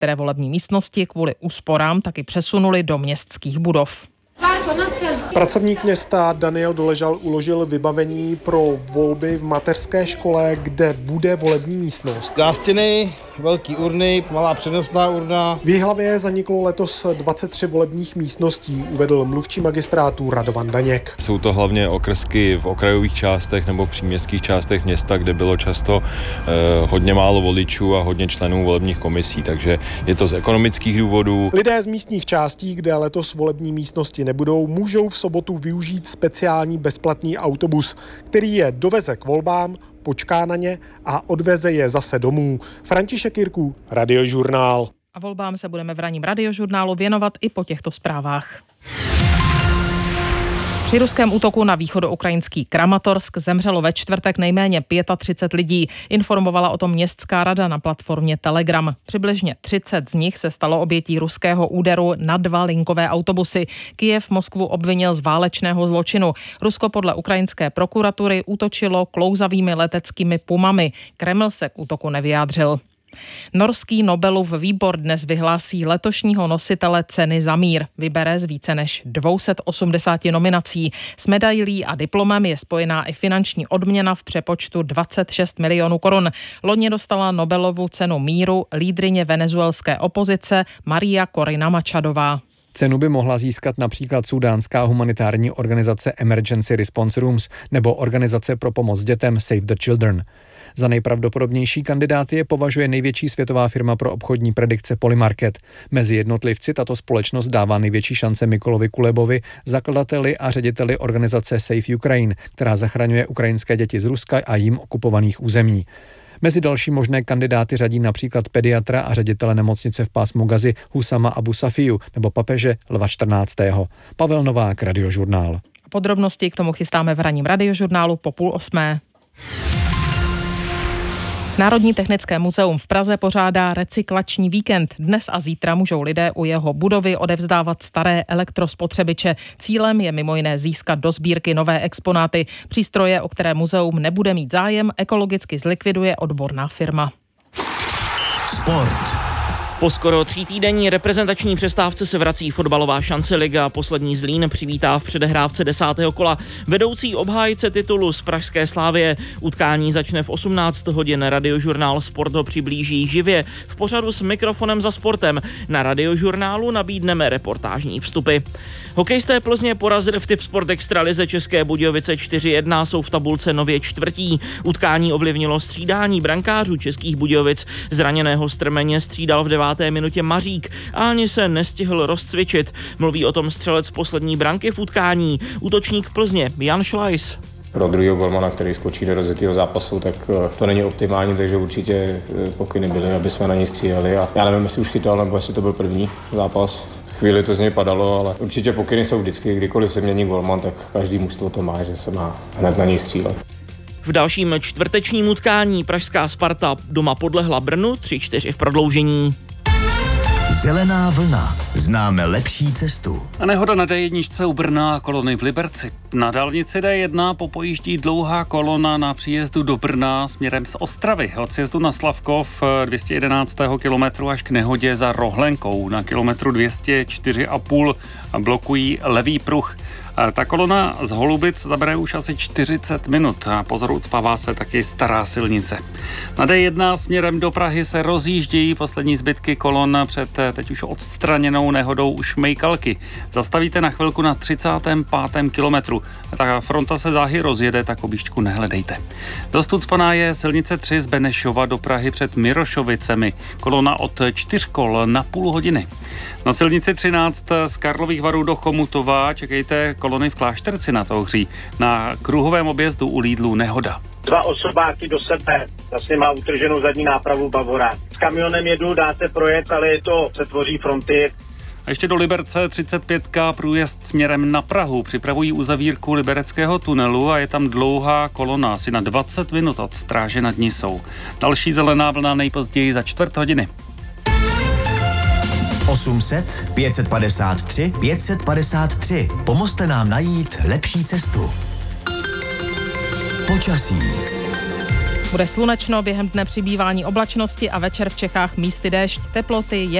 Některé volební místnosti kvůli úsporám taky přesunuli do městských budov. Pracovník města Daniel Doležal uložil vybavení pro volby v mateřské škole, kde bude volební místnost. Zástěny, velký urny, malá přenosná urna. V Jihlavě zaniklo letos 23 volebních místností, uvedl mluvčí magistrátu Radovan Daněk. Jsou to hlavně okrsky v okrajových částech nebo v příměstských částech města, kde bylo často hodně málo voličů a hodně členů volebních komisí, takže je to z ekonomických důvodů. Lidé z místních částí, kde letos volební místnosti nebudou, můžou v sobotu využít speciální bezplatný autobus, který je doveze k volbám, počká na ně a odveze je zase domů. František Jirků, Radiožurnál. A volbám se budeme v ranním Radiožurnálu věnovat i po těchto zprávách. Při ruském útoku na východoukrajinský Kramatorsk zemřelo ve čtvrtek nejméně 35 lidí. Informovala o tom městská rada na platformě Telegram. Přibližně 30 z nich se stalo obětí ruského úderu na 2 linkové autobusy. Kyjev Moskvu obvinil z válečného zločinu. Rusko podle ukrajinské prokuratury útočilo klouzavými leteckými pumami. Kreml se k útoku nevyjádřil. Norský Nobelův výbor dnes vyhlásí letošního nositele ceny za mír. Vybere z více než 280 nominací. S medailí a diplomem je spojená i finanční odměna v přepočtu 26 milionů korun. Loni dostala Nobelovu cenu míru lídryně venezuelské opozice Maria Corina Machadová. Cenu by mohla získat například súdánská humanitární organizace Emergency Response Rooms nebo organizace pro pomoc dětem Save the Children. Za nejpravdopodobnější kandidáty je považuje největší světová firma pro obchodní predikce Polymarket. Mezi jednotlivci tato společnost dává největší šance Mykolovi Kulebovi, zakladateli a řediteli organizace Save Ukraine, která zachraňuje ukrajinské děti z Ruska a jím okupovaných území. Mezi další možné kandidáty řadí například pediatra a ředitele nemocnice v pásmu Gazy Husama Abu Safiu nebo papeže Lva 14. Pavel Novák, Radiožurnál. Podrobnosti k tomu chystáme v ranním Radiožurnálu po 7:30. Národní technické muzeum v Praze pořádá recyklační víkend. Dnes a zítra můžou lidé u jeho budovy odevzdávat staré elektrospotřebiče. Cílem je mimo jiné získat do sbírky nové exponáty. Přístroje, o které muzeum nebude mít zájem, ekologicky zlikviduje odborná firma. Sport. Po skoro 3týdenní reprezentační přestávce se vrací fotbalová šance liga. Poslední Zlín přivítá v předehrávce 10. kola vedoucí obhájce titulu z pražské Slavie. Utkání začne v 18 hodin. Radiožurnál Sport ho přiblíží živě v pořadu s mikrofonem za sportem. Na Radiožurnálu nabídneme reportážní vstupy. Hokejisté Plzně porazili v Tipsport extralize České Budějovice 4-1, jsou v tabulce nově čtvrtí. Utkání ovlivnilo střídání brankářů Českých Budějovic. Zraněného Strmeně střídal v 9. minutě Mařík a ani se nestihl rozcvičit. Mluví o tom střelec poslední branky v utkání, útočník Plzně Jan Šlajs. Pro druhého golmana, který skočí do rozjetého zápasu, tak to není optimální, takže určitě pokyny byly, aby jsme na něj stříleli. A já nevím, jestli už chytal, nebo jestli to byl první zápas. Chvíli to z něj padalo, ale určitě pokyny jsou vždycky, kdykoliv se mění golman, tak každý mužstvo to má, že se má hned na něj střílet. V dalším čtvrtečním utkání pražská Sparta doma podlehla Brnu 3-4 v prodloužení. Zelená vlna. Známe lepší cestu. A nehoda na D1 u Brna a kolony v Liberci. Na dálnici D1 popojíždí dlouhá kolona na příjezdu do Brna směrem z Ostravy. Od sjezdu na Slavkov 211. kilometru až k nehodě za Rohlenkou. Na kilometru 204,5 blokují levý pruh. Ta kolona z Holubic zabere už asi 40 minut a pozor, ucpává se taky stará silnice. Na D1 směrem do Prahy se rozjíždějí poslední zbytky kolon před teď už odstraněnou nehodou u Šmejkalky. Zastavíte na chvilku na 35. kilometru. Ta fronta se záhy rozjede, tak objížďku nehledejte. Dost ucpaná je silnice 3 z Benešova do Prahy před Mirošovicemi. Kolona od 4 kol na půl hodiny. Na silnici 13 z Karlových Varů do Chomutova čekejte kolony v Klášterci nad Ohří. Na kruhovém objezdu u Lidlu nehoda. 2 osobáky do sebe, vlastně má utrženou zadní nápravu Bavora. S kamionem jedu, dá se projet, ale se tvoří fronty. A ještě do Liberce 35K průjezd směrem na Prahu. Připravují uzavírku libereckého tunelu a je tam dlouhá kolona, asi na 20 minut od Stráže nad Nisou. Další zelená vlna nejpozději za čtvrt hodiny. 800 553 553. Pomozte nám najít lepší cestu. Počasí. Bude slunečno, během dne přibývání oblačnosti a večer v Čechách místy déšť. Teploty